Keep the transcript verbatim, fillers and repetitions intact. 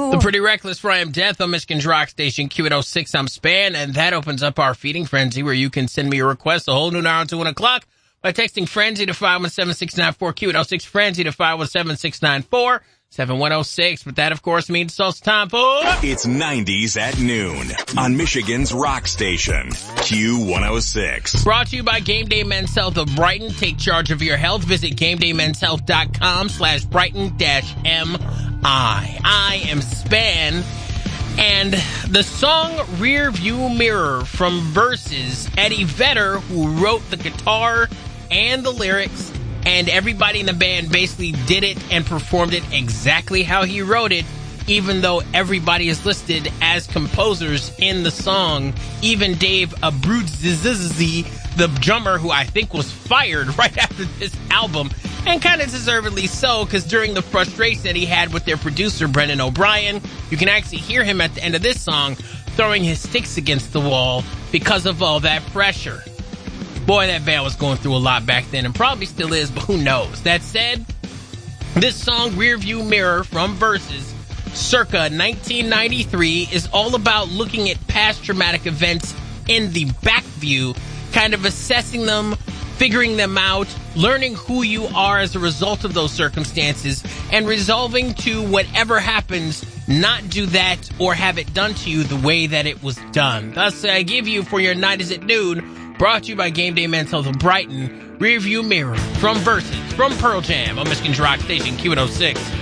The Pretty Reckless for I Am Death on Michigan's Rock Station Q eight oh six. I'm Span, and that opens up our feeding frenzy where you can send me a request a whole new hour until one o'clock by texting Frenzy to five one seven six nine four Q eight oh six, Frenzy to five one seven six nine four seven one oh six. But that, of course, means it's also time for... It's nineties at noon on Michigan's Rock Station, Q one oh six. Brought to you by Game Day Men's Health of Brighton. Take charge of your health. Visit GameDayMen'sHealth.com slash Brighton dash M I. I am Span. And the song Rear View Mirror from Versus, Eddie Vedder, who wrote the guitar and the lyrics, and everybody in the band basically did it and performed it exactly how he wrote it, even though everybody is listed as composers in the song. Even Dave Abruzzi, the drummer, who I think was fired right after this album, and kind of deservedly so, because during the frustration that he had with their producer, Brendan O'Brien, you can actually hear him at the end of this song throwing his sticks against the wall because of all that pressure. Boy, that band was going through a lot back then, and probably still is, but who knows? That said, this song, Rearview Mirror from Versus, circa nineteen ninety-three, is all about looking at past traumatic events in the back view, kind of assessing them, figuring them out, learning who you are as a result of those circumstances, and resolving to whatever happens, not do that or have it done to you the way that it was done. Thus, I give you for your night is at noon, brought to you by Game Day Men's Health of Brighton, Rearview Mirror from Versus, from Pearl Jam on Michigan's Rock Station Q eight oh six.